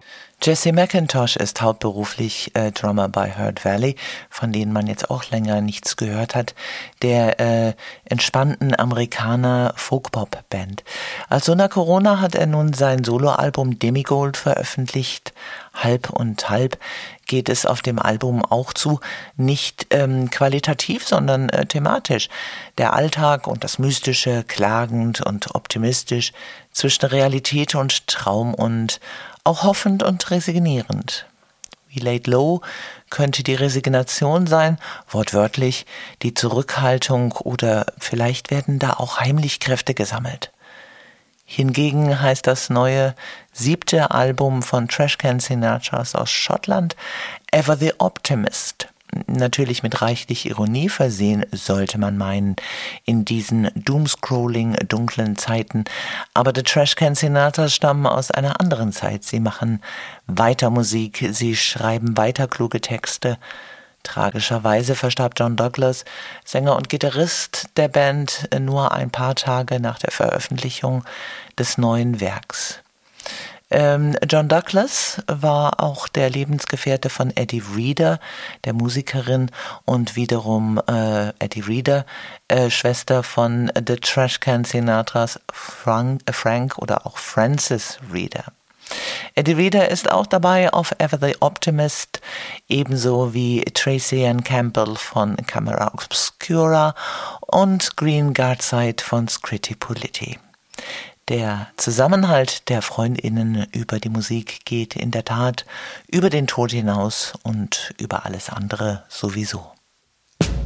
Jesse McIntosh ist hauptberuflich Drummer bei Hurt Valley, von denen man jetzt auch länger nichts gehört hat, der entspannten Amerikaner Folk-Pop-Band. Als so nach Corona hat er nun sein Soloalbum Demigold veröffentlicht. Halb und halb geht es auf dem Album auch zu, nicht qualitativ, sondern thematisch. Der Alltag und das Mystische, klagend und optimistisch, zwischen Realität und Traum und auch hoffend und resignierend. We Laid Low könnte die Resignation sein, wortwörtlich die Zurückhaltung, oder vielleicht werden da auch heimlich Kräfte gesammelt. Hingegen heißt das neue 7. Album von Trashcan Sinatras aus Schottland Ever the Optimist. Natürlich mit reichlich Ironie versehen, sollte man meinen, in diesen doomscrolling dunklen Zeiten. Aber die Trashcan Sinatras stammen aus einer anderen Zeit. Sie machen weiter Musik, sie schreiben weiter kluge Texte. Tragischerweise verstarb John Douglas, Sänger und Gitarrist der Band, nur ein paar Tage nach der Veröffentlichung des neuen Werks. John Douglas war auch der Lebensgefährte von Eddie Reader, der Musikerin, und wiederum Eddie Reader, Schwester von The Trashcan Sinatras, Frank oder auch Francis Reader. Eddie Reader ist auch dabei auf Ever the Optimist, ebenso wie Tracy Ann Campbell von Camera Obscura und Green Guardside von Scritti Politti. Der Zusammenhalt der FreundInnen über die Musik geht in der Tat über den Tod hinaus und über alles andere sowieso.